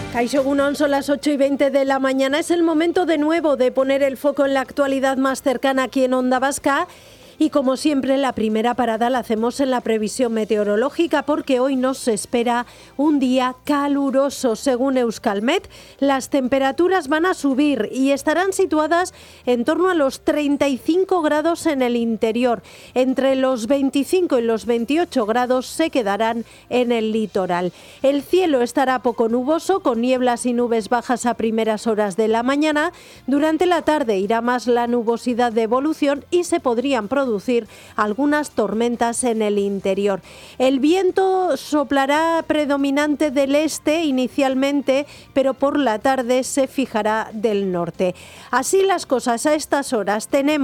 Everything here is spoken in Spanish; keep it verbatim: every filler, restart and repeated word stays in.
Kaixo Egunon, son las ocho y veinte de la mañana. Es el momento de nuevo de poner el foco en la actualidad más cercana aquí en Onda Vasca. Y como siempre, la primera parada la hacemos en la previsión meteorológica porque hoy nos espera un día caluroso. Según Euskalmet, las temperaturas van a subir y estarán situadas en torno a los treinta y cinco grados en el interior. Entre los veinticinco y los veintiocho grados se quedarán en el litoral. El cielo estará poco nuboso, con nieblas y nubes bajas a primeras horas de la mañana. Durante la tarde irá más la nubosidad de evolución y se podrían producir algunas tormentas en el interior. El viento soplará predominante del este inicialmente, pero por la tarde se fijará del norte. Así las cosas a estas horas. Tenemos